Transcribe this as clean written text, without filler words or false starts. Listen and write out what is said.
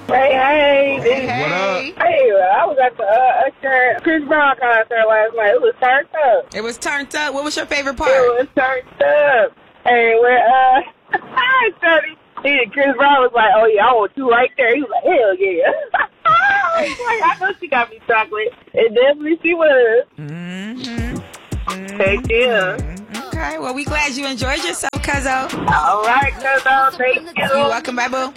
What up? Hey, I was at the Chris Brown concert last night. It was turned up. It was turned up. What was your favorite part? It was turned up. Hey, where Chris Brown was like, "Oh yeah, I want you right there." He was like, "Hell yeah!" I was like, "I know she got me chocolate." And definitely she was. Heck yeah. Okay, well, we glad you enjoyed yourself, Cuzzo. All right, Cuzzo. Thank you. You're welcome, bye, boo.